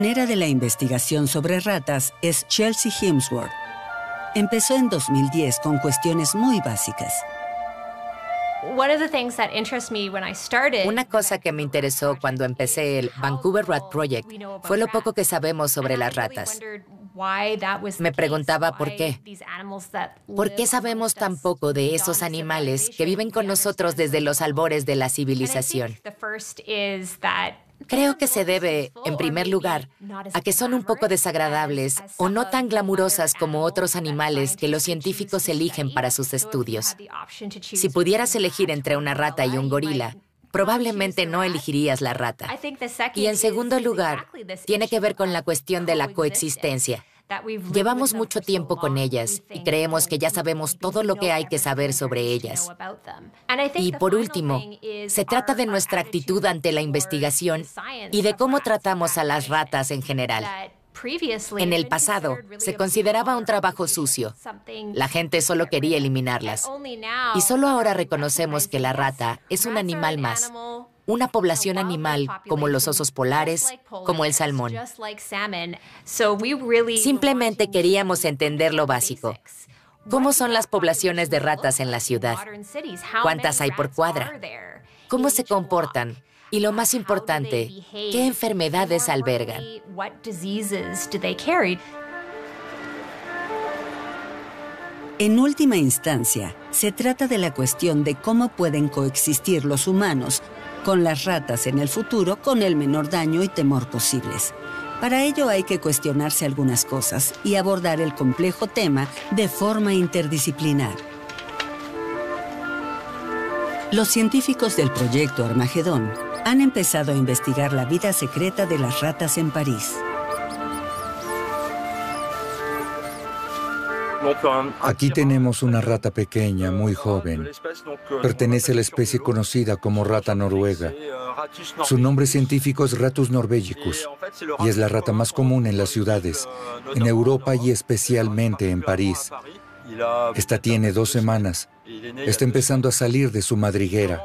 pionera de la investigación sobre ratas es Chelsea Hemsworth. Empezó en 2010 con cuestiones muy básicas. Una cosa que me interesó cuando empecé el Vancouver Rat Project fue lo poco que sabemos sobre las ratas. Me preguntaba por qué. ¿Por qué sabemos tan poco de esos animales que viven con nosotros desde los albores de la civilización? Creo que se debe, en primer lugar, a que son un poco desagradables o no tan glamurosas como otros animales que los científicos eligen para sus estudios. Si pudieras elegir entre una rata y un gorila, probablemente no elegirías la rata. Y en segundo lugar, tiene que ver con la cuestión de la coexistencia. Llevamos mucho tiempo con ellas y creemos que ya sabemos todo lo que hay que saber sobre ellas. Y por último, se trata de nuestra actitud ante la investigación y de cómo tratamos a las ratas en general. En el pasado, se consideraba un trabajo sucio. La gente solo quería eliminarlas. Y solo ahora reconocemos que la rata es un animal más. Una población animal como los osos polares, como el salmón. Simplemente queríamos entender lo básico. ¿Cómo son las poblaciones de ratas en la ciudad? ¿Cuántas hay por cuadra? ¿Cómo se comportan? Y lo más importante, ¿qué enfermedades albergan? En última instancia, se trata de la cuestión de cómo pueden coexistir los humanos con las ratas en el futuro con el menor daño y temor posibles. Para ello hay que cuestionarse algunas cosas y abordar el complejo tema de forma interdisciplinar. Los científicos del proyecto Armagedón han empezado a investigar la vida secreta de las ratas en París. Aquí tenemos una rata pequeña, muy joven. Pertenece a la especie conocida como rata noruega. Su nombre científico es Rattus norvegicus y es la rata más común en las ciudades, en Europa y especialmente en París. Esta tiene 2 semanas. Está empezando a salir de su madriguera.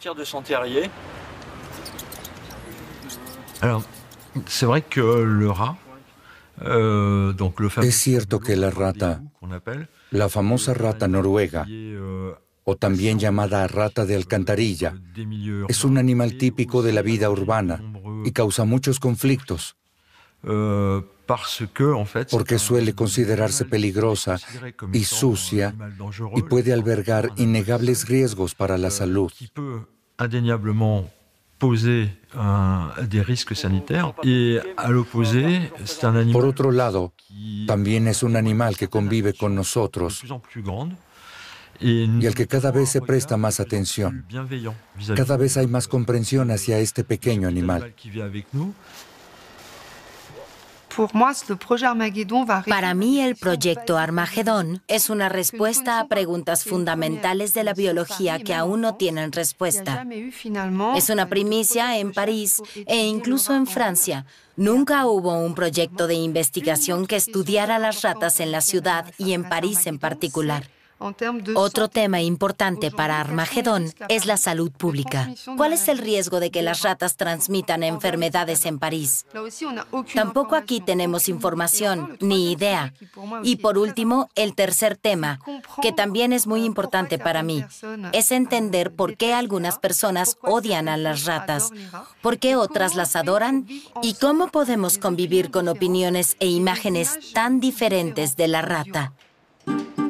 Es cierto que la rata, la famosa rata noruega, o también llamada rata de alcantarilla, es un animal típico de la vida urbana y causa muchos conflictos, porque suele considerarse peligrosa y sucia y puede albergar innegables riesgos para la salud. Por otro lado, también es un animal que convive con nosotros y al que cada vez se presta más atención. Cada vez hay más comprensión hacia este pequeño animal. Para mí, el proyecto Armagedón es una respuesta a preguntas fundamentales de la biología que aún no tienen respuesta. Es una primicia en París e incluso en Francia. Nunca hubo un proyecto de investigación que estudiara las ratas en la ciudad y en París en particular. Otro tema importante para Armagedón es la salud pública. ¿Cuál es el riesgo de que las ratas transmitan enfermedades en París? Tampoco aquí tenemos información ni idea. Y por último, el tercer tema, que también es muy importante para mí, es entender por qué algunas personas odian a las ratas, por qué otras las adoran y cómo podemos convivir con opiniones e imágenes tan diferentes de la rata.